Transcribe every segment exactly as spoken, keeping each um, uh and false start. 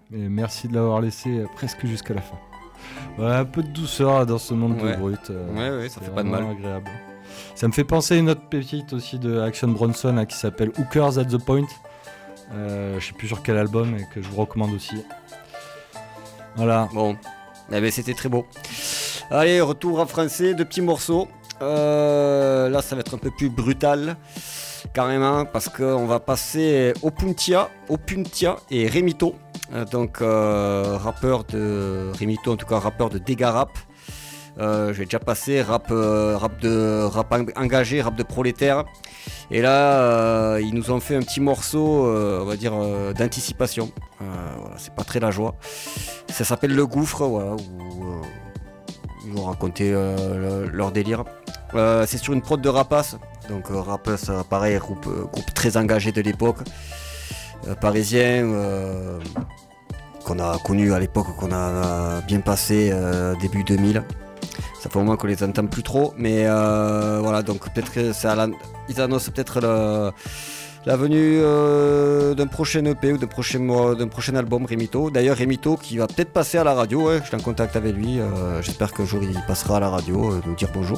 Et merci de l'avoir laissé presque jusqu'à la fin. Ouais, un peu de douceur dans ce monde ouais. de brut. Euh, ouais, ouais, ça fait pas de mal. Agréable. Ça me fait penser à une autre pépite aussi de Action Bronson là, qui s'appelle Hookers at the Point. Euh, je sais plus sur quel album et que je vous recommande aussi. Voilà. Bon, eh ben, c'était très beau. Allez, retour en français, deux petits morceaux. Euh, là, ça va être un peu plus brutal, carrément, parce qu'on va passer Opuntia, Opuntia et Remito. Euh, donc, euh, rappeur de Remito, en tout cas, rappeur de Dega Rap. Euh, j'ai déjà passé rap, euh, rap, de, rap engagé, rap de prolétaire. Et là, euh, ils nous ont fait un petit morceau, euh, on va dire, euh, d'anticipation. Euh, voilà, c'est pas très la joie. Ça s'appelle Le Gouffre, voilà, où euh, ils vont raconter euh, le, leur délire. Euh, c'est sur une prod de Rapace. Donc euh, Rapace, euh, pareil, groupe, euh, groupe très engagé de l'époque. Euh, parisien, euh, qu'on a connu à l'époque, qu'on a bien passé euh, début deux mille. Ça fait un moment qu'on les entend plus trop, mais euh, voilà, donc peut-être que ça, ils annoncent peut-être le, la venue euh, d'un prochain E P ou d'un prochain, d'un prochain album, Remito. D'ailleurs, Remito qui va peut-être passer à la radio, ouais, je suis en contact avec lui, euh, j'espère qu'un jour il passera à la radio, euh, nous dire bonjour.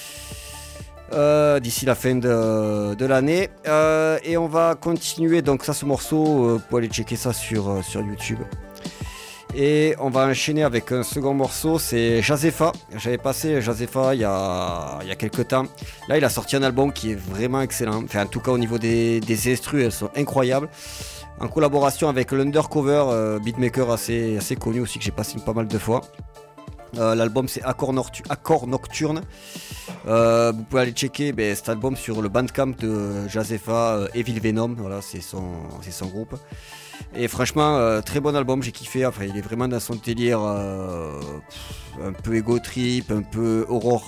Euh, d'ici la fin de, de l'année. Euh, et on va continuer, donc ça, ce morceau, euh, vous pouvez aller checker ça sur, euh, sur YouTube. Et on va enchaîner avec un second morceau, c'est Jazepha. J'avais passé Jazepha il y a, il y a quelques temps. Là, il a sorti un album qui est vraiment excellent. Enfin, en tout cas, au niveau des, des instrus, elles sont incroyables. En collaboration avec l'Undercover, euh, beatmaker assez, assez connu aussi, que j'ai passé pas mal de fois. Euh, l'album, c'est Accord, Nortu- Accord Nocturne. Euh, vous pouvez aller checker ben, cet album sur le bandcamp de Jazepha, euh, Evil Venom. Voilà, c'est son, c'est son groupe. Et franchement, euh, très bon album, j'ai kiffé. Enfin, il est vraiment dans son délire euh, un peu ego trip, un peu horror,